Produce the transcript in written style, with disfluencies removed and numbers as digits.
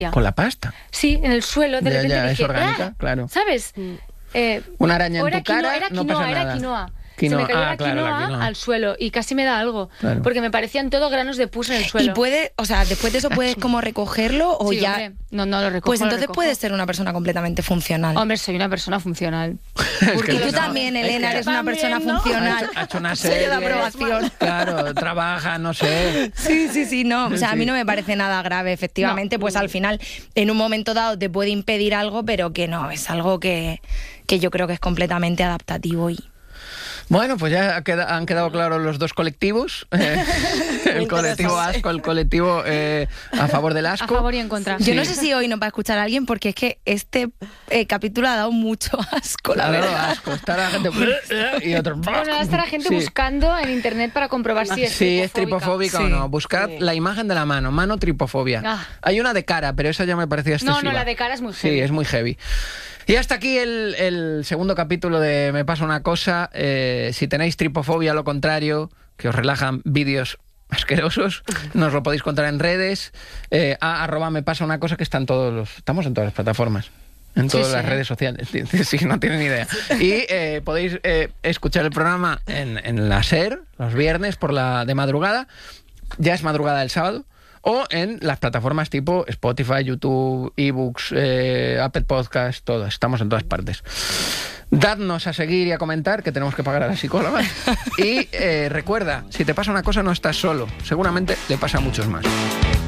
Con la pasta. Sí, en el suelo, de repente Ya, dije, es orgánica, claro. ¿sabes? Una araña en tu cara, era no quinoa, pasa nada. era quinoa. Quinoa. Se me cayó Ah, la, claro, quinoa la quinoa al suelo y casi me da algo. Claro. Porque me parecían todos granos de pus en el suelo. Y puede, o sea, después de eso puedes como recogerlo o Sí, ya... hombre, no lo recojo. Pues lo entonces recojo. puedes ser una persona completamente funcional. Hombre, soy una persona funcional. Porque tú no, también, Elena, que eres una persona también, ¿no? funcional. Ha hecho una Sello de serie. aprobación. Claro, trabaja, no sé. Sí, no. O sea, a mí no me parece nada grave. Efectivamente, pues al final, en un momento dado te puede impedir algo, pero que no, es algo que yo creo que es completamente adaptativo y... Bueno, pues ya han quedado claros los dos colectivos. El colectivo asco, el colectivo a favor del asco. A favor y en contra. Yo no sé si hoy nos va a escuchar alguien porque es que este capítulo ha dado mucho asco, la verdad. Asco. Está la gente y otros. Bueno, ahora está la gente Sí. buscando en internet para comprobar si es Sí, es tripofóbica. tripofóbica o no. Buscad la imagen de la mano tripofobia. Ah. Hay una de cara, pero esa ya me parecía excesiva. No, la de cara es muy heavy. Sí, es muy heavy. Y hasta aquí el segundo capítulo de Me pasa una cosa. Si tenéis tripofobia, lo contrario, que os relajan vídeos asquerosos, nos lo podéis contar en redes. @me pasa una cosa, que estamos en todas las plataformas. En todas las redes sociales. Sí, no tienen ni idea. Y podéis escuchar el programa en la SER los viernes de madrugada. Ya es madrugada del sábado. O en las plataformas tipo Spotify, YouTube, eBooks, Apple Podcast, todas. Estamos en todas partes. Dadnos a seguir y a comentar, que tenemos que pagar a las psicólogas. Y recuerda, si te pasa una cosa no estás solo. Seguramente le pasa a muchos más.